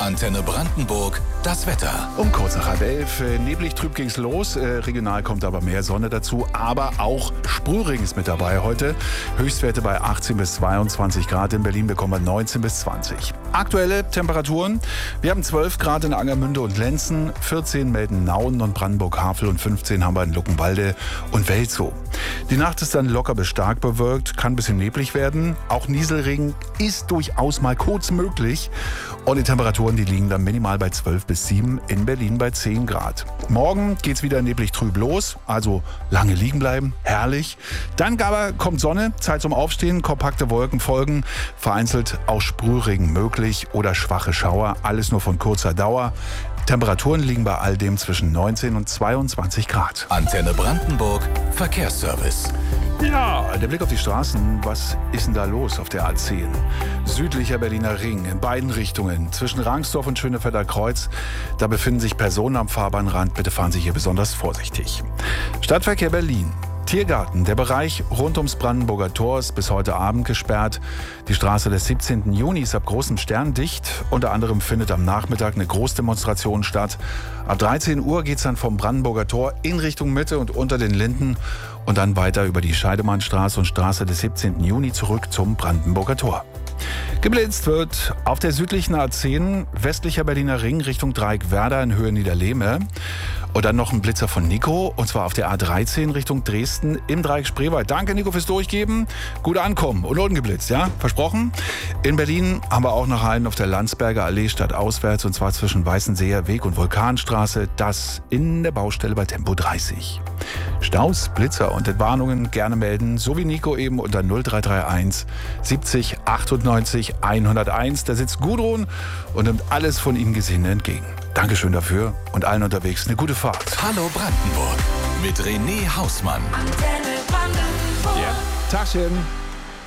Antenne Brandenburg, das Wetter. Um kurz nach 10:30, neblig trüb ging's los. Regional kommt aber mehr Sonne dazu, aber auch Sprühregen ist mit dabei heute. Höchstwerte bei 18 bis 22 Grad. In Berlin bekommen wir 19 bis 20. Aktuelle Temperaturen. Wir haben 12 Grad in Angermünde und Lenzen, 14 melden Nauen und Brandenburg-Havel und 15 haben wir in Luckenwalde und Welzow. Die Nacht ist dann locker bis stark bewölkt, kann ein bisschen neblig werden. Auch Nieselregen ist durchaus mal kurz möglich. Und die Temperaturen, die liegen dann minimal bei 12 bis 7, in Berlin bei 10 Grad. Morgen geht's wieder neblig trüb los, also lange liegen bleiben, herrlich. Dann aber kommt Sonne, Zeit zum Aufstehen, kompakte Wolken folgen, vereinzelt auch Sprühregen möglich oder schwache Schauer, alles nur von kurzer Dauer. Temperaturen liegen bei all dem zwischen 19 und 22 Grad. Antenne Brandenburg, Verkehrsservice. Ja, der Blick auf die Straßen. Was ist denn da los auf der A10? Südlicher Berliner Ring in beiden Richtungen. Zwischen Rangsdorf und Schönefelder Kreuz. Da befinden sich Personen am Fahrbahnrand. Bitte fahren Sie hier besonders vorsichtig. Stadtverkehr Berlin. Tiergarten. Der Bereich rund ums Brandenburger Tor ist bis heute Abend gesperrt. Die Straße des 17. Juni ist ab großem Stern dicht. Unter anderem findet am Nachmittag eine Großdemonstration statt. Ab 13 Uhr geht es dann vom Brandenburger Tor in Richtung Mitte und unter den Linden und dann weiter über die Scheidemannstraße und Straße des 17. Juni zurück zum Brandenburger Tor. Geblitzt wird auf der südlichen A10 westlicher Berliner Ring Richtung Dreieck Werder in Höhe Niederlehme. Und dann noch ein Blitzer von Nico, und zwar auf der A13 Richtung Dresden im Dreieck Spreewald. Danke, Nico, fürs Durchgeben. Gut ankommen und ungeblitzt, ja? Versprochen. In Berlin haben wir auch noch einen auf der Landsberger Allee stadtauswärts, und zwar zwischen Weißenseer Weg und Vulkanstraße. Das in der Baustelle bei Tempo 30. Staus, Blitzer und Entwarnungen gerne melden, so wie Nico eben unter 0331 70 98 101. Da sitzt Gudrun und nimmt alles von Ihnen Gesehene entgegen. Dankeschön dafür und allen unterwegs eine gute Fahrt. Hallo Brandenburg mit René Hausmann. Antenne Brandenburg. Ja. Tagchen.